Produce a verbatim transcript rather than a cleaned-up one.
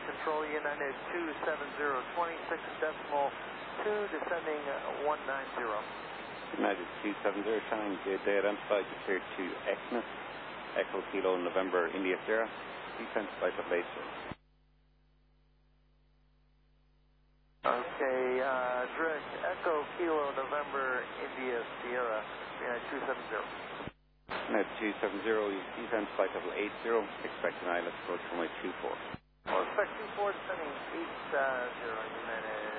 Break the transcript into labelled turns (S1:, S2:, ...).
S1: Control, United two seven zero, twenty-six decimal two, descending one nine zero.
S2: United two seven zero, China, good day, identified, cleared to Exmouth, Echo Kilo November, India Sierra, descent flight of eight zero.
S1: Okay, uh, direct Echo Kilo November, India Sierra, United two seven zero.
S2: United two seven zero, descent flight level eight zero, expecting I L S approach runway two four.
S1: Well, expect two four, descending eight zero, United.